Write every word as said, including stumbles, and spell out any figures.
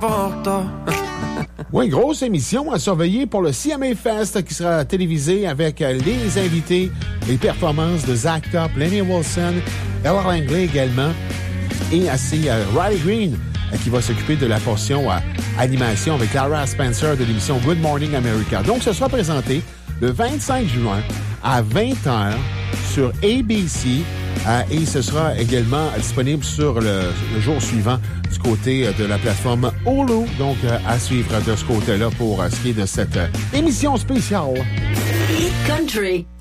Oui, grosse émission à surveiller pour le C M A Fest qui sera télévisé avec les invités, les performances de Zach Top, Lenny Wilson, Ella Langley également, et assez euh, Riley Green euh, qui va s'occuper de la portion euh, animation avec Lara Spencer de l'émission Good Morning America. Donc, ce sera présenté le vingt-cinq juin à vingt heures sur A B C euh, et ce sera également disponible sur le, le jour suivant du côté de la plateforme Hulu. Donc, euh, à suivre de ce côté-là pour euh, ce qui est de cette euh, émission spéciale. Country.